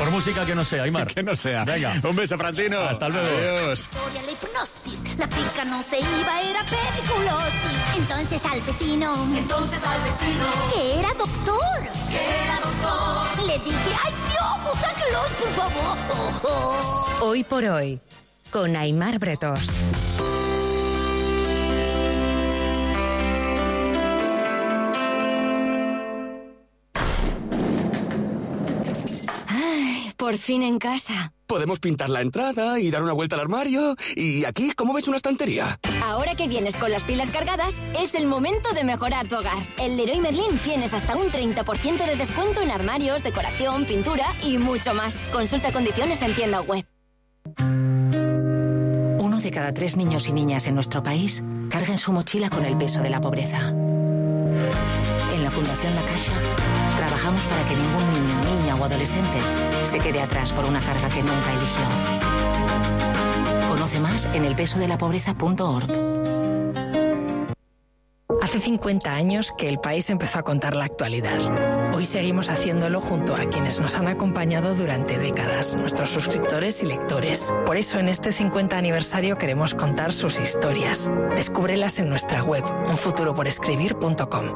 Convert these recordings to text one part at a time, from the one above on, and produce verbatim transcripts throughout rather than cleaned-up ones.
Por música que no sea, Aymar. Que no sea. Venga. Un beso, Frantino. Hasta luego. Adiós. La hipnosis, la pica no se iba, era pediculosis. Entonces al vecino, entonces al vecino, que era doctor, que era doctor, le dije, ay Dios, sáquelos, por favor. Hoy por hoy, con Aymar Bretos. Ay, por fin en casa. Podemos pintar la entrada y dar una vuelta al armario. Y aquí, ¿cómo ves una estantería? Ahora que vienes con las pilas cargadas, es el momento de mejorar tu hogar. En Leroy Merlin tienes hasta un treinta por ciento de descuento en armarios, decoración, pintura y mucho más. Consulta condiciones en tienda web. Uno de cada tres niños y niñas en nuestro país carga en su mochila con el peso de la pobreza. En la Fundación La Caixa trabajamos para que ningún niño, niña o adolescente se quede atrás por una carga que nunca eligió. Conoce más en el peso de la pobreza punto org. Hace cincuenta años que el país empezó a contar la actualidad. Hoy seguimos haciéndolo junto a quienes nos han acompañado durante décadas, nuestros suscriptores y lectores. Por eso en este cincuenta aniversario queremos contar sus historias. Descúbrelas en nuestra web, un futuro por escribir punto com.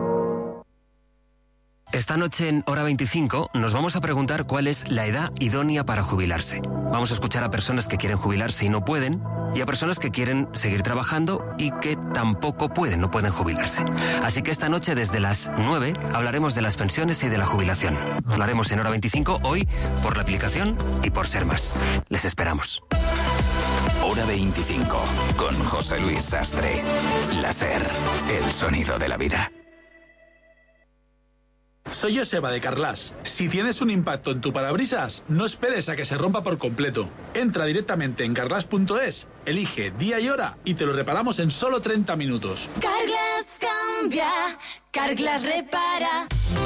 Esta noche en Hora veinticinco nos vamos a preguntar cuál es la edad idónea para jubilarse. Vamos a escuchar a personas que quieren jubilarse y no pueden, y a personas que quieren seguir trabajando y que tampoco pueden, no pueden jubilarse. Así que esta noche desde las nueve hablaremos de las pensiones y de la jubilación. Lo haremos en Hora veinticinco hoy por la aplicación y por Ser Más. Les esperamos. Hora veinticinco con José Luis Sastre. La Ser, el sonido de la vida. Soy Joseba de Carglass. Si tienes un impacto en tu parabrisas, no esperes a que se rompa por completo. Entra directamente en carglass punto es, elige día y hora y te lo reparamos en solo treinta minutos. Carglass cambia, Carglass repara.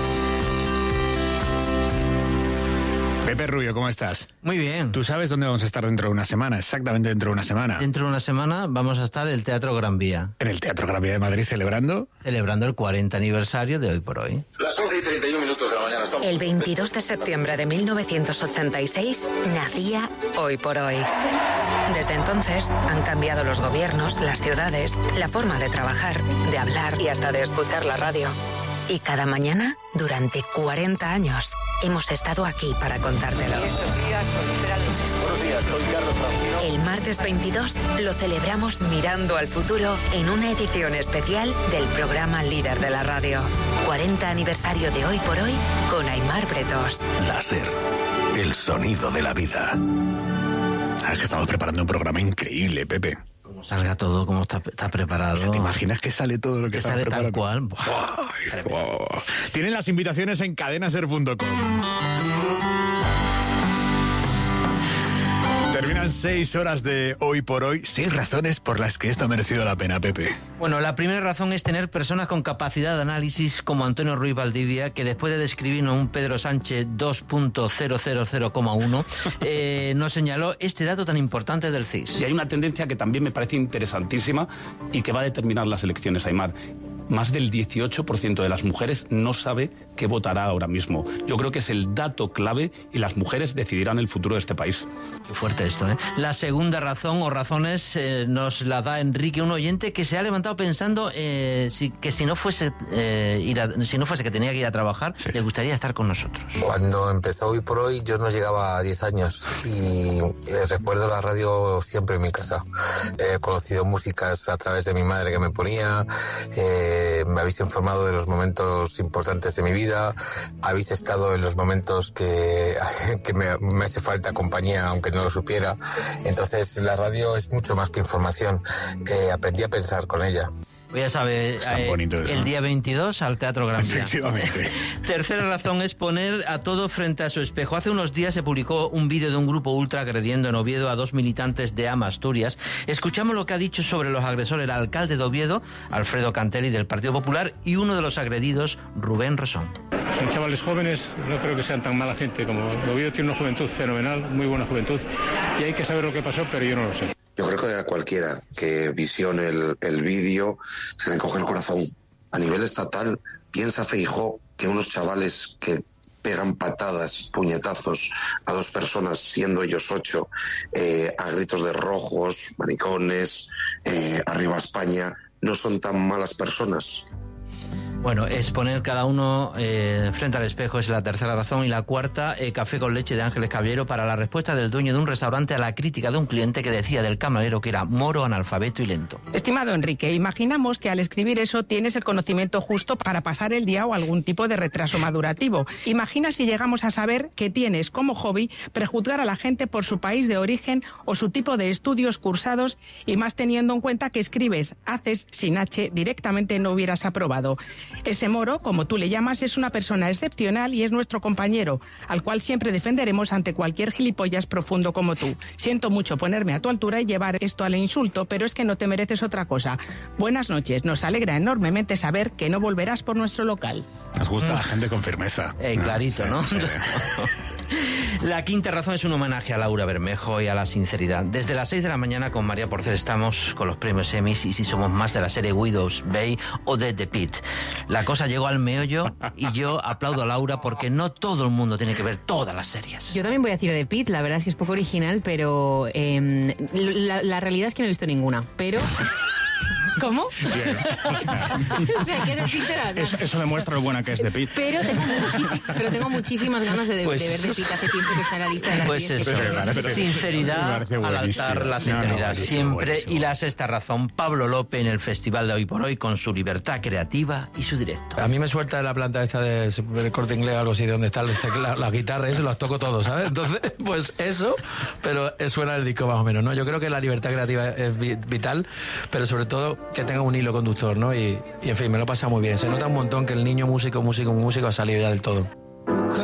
Pepe Rubio, ¿cómo estás? Muy bien. ¿Tú sabes dónde vamos a estar dentro de una semana? Exactamente dentro de una semana. Dentro de una semana vamos a estar en el Teatro Gran Vía. ¿En el Teatro Gran Vía de Madrid celebrando? Celebrando el cuarenta aniversario de Hoy por Hoy. Las once y treinta y un minutos de la mañana estamos... El veintidós de septiembre de mil novecientos ochenta y seis nacía Hoy por Hoy. Desde entonces han cambiado los gobiernos, las ciudades, la forma de trabajar, de hablar y hasta de escuchar la radio. Y cada mañana, durante cuarenta años, hemos estado aquí para contártelo. Buenos días, soy Carlos Francino. El martes veintidós lo celebramos mirando al futuro en una edición especial del programa líder de la radio. cuarenta aniversario de Hoy por Hoy con Aymar Bretos. La Ser, el sonido de la vida. Ah, que estamos preparando un programa increíble, Pepe. Como salga todo, como está, está preparado. O sea, ¿te imaginas que sale todo lo que, que estamos sale preparando? tal cual. Ay, wow. Tienen las invitaciones en cadenaser punto com. Terminan seis horas de Hoy por Hoy. Seis razones por las que esto ha merecido la pena, Pepe. Bueno, la primera razón es tener personas con capacidad de análisis como Antonio Ruiz Valdivia, que después de describirnos un Pedro Sánchez dos punto cero cero cero coma uno, eh, nos señaló este dato tan importante del C I S. Y hay una tendencia que también me parece interesantísima y que va a determinar las elecciones, Aymar. Más del dieciocho por ciento de las mujeres no sabe qué votará ahora mismo. Yo creo que es el dato clave y las mujeres decidirán el futuro de este país. Qué fuerte esto, ¿eh? La segunda razón o razones eh, nos la da Enrique, un oyente que se ha levantado pensando eh, si, que si no fuese eh, ir a, si no fuese que tenía que ir a trabajar, sí, le gustaría estar con nosotros. Cuando empezó Hoy por Hoy yo no llegaba a diez años y eh, recuerdo la radio siempre en mi casa. He conocido músicas a través de mi madre que me ponía, eh, me habéis informado de los momentos importantes de mi vida, habéis estado en los momentos que, que me, me hace falta compañía, aunque no lo supiera. Entonces la radio es mucho más que información. Eh, aprendí a pensar con ella. Pues ya sabe, eh, el día veintidós al Teatro Gran Vía. Efectivamente. Tercera razón es poner a todo frente a su espejo. Hace unos días se publicó un vídeo de un grupo ultra agrediendo en Oviedo a dos militantes de AMA Asturias. Escuchamos lo que ha dicho sobre los agresores el alcalde de Oviedo, Alfredo Cantelli, del Partido Popular, y uno de los agredidos, Rubén Resón. Son chavales jóvenes, no creo que sean tan mala gente como Oviedo. Tiene una juventud fenomenal, muy buena juventud, y hay que saber lo que pasó, pero yo no lo sé. Yo creo que a cualquiera que visione el, el vídeo se le encoge el corazón. A nivel estatal, piensa Feijóo que unos chavales que pegan patadas, puñetazos a dos personas, siendo ellos ocho, eh, a gritos de rojos, maricones, eh, arriba España, no son tan malas personas. Bueno, exponer cada uno eh, frente al espejo es la tercera razón. Y la cuarta, eh, Café con leche de Ángeles Caballero, para la respuesta del dueño de un restaurante a la crítica de un cliente que decía del camarero que era moro, analfabeto y lento. Estimado Enrique, imaginamos que al escribir eso tienes el conocimiento justo para pasar el día o algún tipo de retraso madurativo. Imagina si llegamos a saber que tienes como hobby prejuzgar a la gente por su país de origen o su tipo de estudios cursados, y más teniendo en cuenta que escribes haces sin H, directamente no hubieras aprobado. Ese moro, como tú le llamas, es una persona excepcional y es nuestro compañero, al cual siempre defenderemos ante cualquier gilipollas profundo como tú. Siento mucho ponerme a tu altura y llevar esto al insulto, pero es que no te mereces otra cosa. Buenas noches, nos alegra enormemente saber que no volverás por nuestro local. Nos gusta la gente con firmeza. Eh, clarito, ¿no? Sí, sí. La quinta razón es un homenaje a Laura Bermejo y a la sinceridad. Desde las seis de la mañana con María Porcel estamos con los premios Emmys y si somos más de la serie Widows Bay o de The Pitt. La cosa llegó al meollo y yo aplaudo a Laura porque no todo el mundo tiene que ver todas las series. Yo también voy a decir The Pitt, la verdad es que es poco original, pero eh, la, la realidad es que no he visto ninguna, pero... ¿Cómo? Bien. O sea, que eres sincera, ¿no? Eso, eso demuestra lo buena que es The Pitt. Pero tengo, muchísimo, pero tengo muchísimas ganas de, de, pues, de ver The Pitt. Hace tiempo que está en la lista de las Pues eso, que... sinceridad al altar, la sinceridad no, no, siempre. Buenísimo. Y la sexta razón, Pablo López en el Festival de Hoy por Hoy con su libertad creativa y su directo. A mí me suelta la planta esta de, de Corte Inglés o algo así, de donde están las la guitarras, eso las toco todo, ¿sabes? Entonces, pues eso, pero suena el disco más o menos, ¿no? Yo creo que la libertad creativa es vital, pero sobre todo que tenga un hilo conductor, ¿no? Y, y en fin, me lo pasa muy bien. Se nota un montón que el niño músico, músico, músico ha salido ya del todo.